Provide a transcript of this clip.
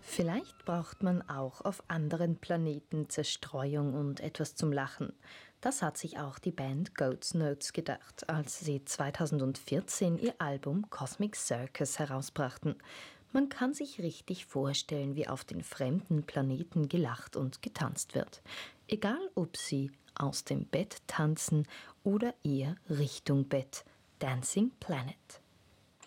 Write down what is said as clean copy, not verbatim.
Vielleicht braucht man auch auf anderen Planeten Zerstreuung und etwas zum Lachen. Das hat sich auch die Band Goat's Notes gedacht, als sie 2014 ihr Album Cosmic Circus herausbrachten. Man kann sich richtig vorstellen, wie auf den fremden Planeten gelacht und getanzt wird. Egal, ob sie aus dem Bett tanzen oder eher Richtung Bett. Dancing Planet.